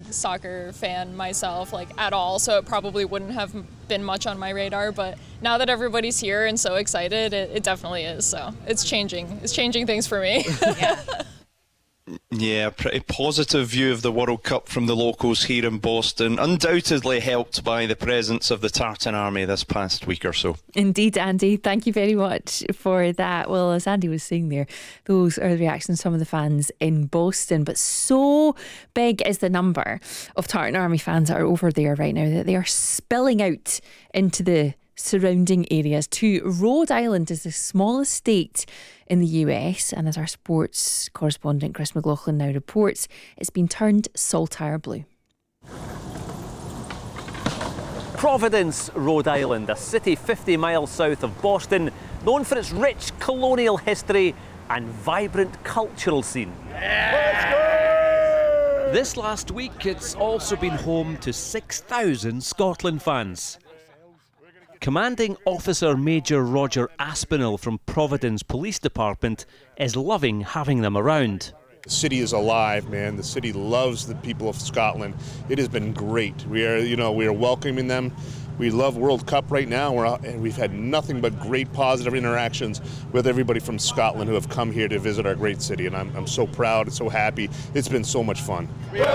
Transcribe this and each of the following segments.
soccer fan myself, like, at all, so it probably wouldn't have been much on my radar, but now that everybody's here and so excited, it definitely is, so it's changing things for me. Yeah, pretty positive view of the World Cup from the locals here in Boston, undoubtedly helped by the presence of the Tartan Army this past week or so. Indeed, Andy, thank you very much for that. Well, as Andy was saying there, those are the reactions of some of the fans in Boston, but so big is the number of Tartan Army fans that are over there right now that they are spilling out into the surrounding areas too. Rhode Island is the smallest state in the US, and as our sports correspondent Chris McLaughlin now reports, it's been turned saltire blue. Providence, Rhode Island, a city 50 miles south of Boston, known for its rich colonial history and vibrant cultural scene. This last week, it's also been home to 6,000 Scotland fans. Commanding Officer Major Roger Aspinall from Providence Police Department is loving having them around. The city is alive, man. The city loves the people of Scotland. It has been great. We are welcoming them. We love World Cup right now, and we've had nothing but great positive interactions with everybody from Scotland who have come here to visit our great city, and I'm so proud and so happy. It's been so much fun.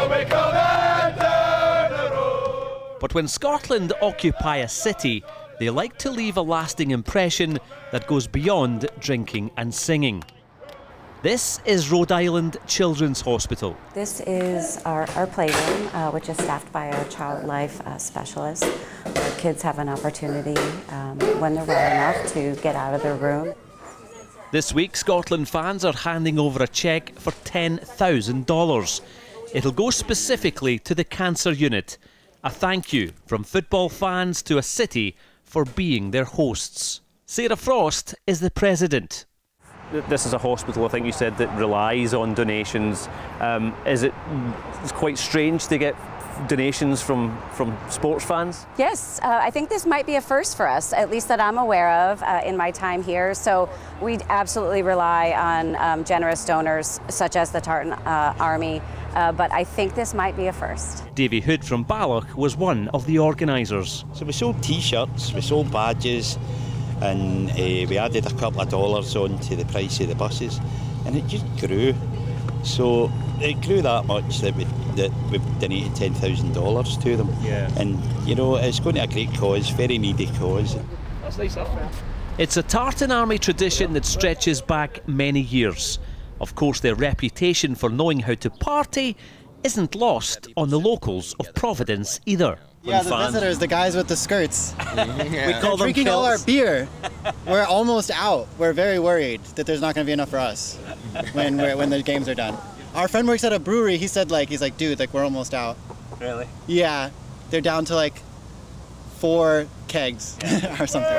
But when Scotland occupy a city, they like to leave a lasting impression that goes beyond drinking and singing. This is Rhode Island Children's Hospital. This is our playroom, which is staffed by our child life specialist, where kids have an opportunity when they're well enough to get out of their room. This week, Scotland fans are handing over a cheque for $10,000. It'll go specifically to the cancer unit. A thank you from football fans to a city for being their hosts. Sarah Frost is the president. This is a hospital, I think you said, that relies on donations. It's quite strange to get donations from sports fans? Yes, I think this might be a first for us, at least that I'm aware of in my time here. So we absolutely rely on generous donors such as the Tartan Army, but I think this might be a first. Davy Hood from Balloch was one of the organisers. So we sold T-shirts, we sold badges, and we added a couple of dollars on to the price of the buses, and it just grew. So it grew that much that we've donated $10,000 to them. Yeah. And, it's going to a great cause, very needy cause. That's nice. It's a Tartan Army tradition that stretches back many years. Of course, their reputation for knowing how to party isn't lost on the locals of Providence either. Yeah, the visitors, the guys with the skirts. We call them drinking all our beer. We're almost out. We're very worried that there's not going to be enough for us when the games are done. Our friend works at a brewery. He said, he's like, dude, we're almost out. Really? Yeah, they're down to 4 kegs or something.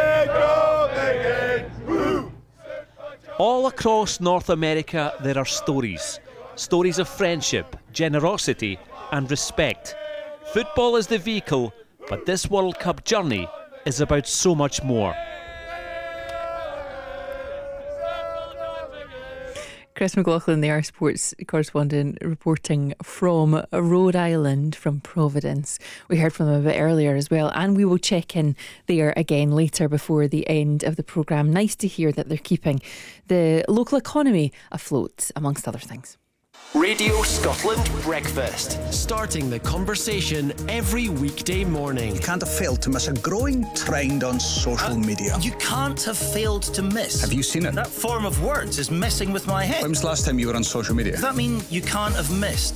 All across North America, there are stories. Stories of friendship, generosity, and respect. Football is the vehicle, but this World Cup journey is about so much more. Chris McLaughlin there, our sports correspondent, reporting from Rhode Island, from Providence. We heard from him a bit earlier as well, and we will check in there again later before the end of the programme. Nice to hear that they're keeping the local economy afloat, amongst other things. Radio Scotland Breakfast. Starting the conversation every weekday morning. You can't have failed to miss a growing trend on social media. You can't have failed to miss. Have you seen it? That form of words is messing with my head. When was the last time you were on social media? Does that mean you can't have missed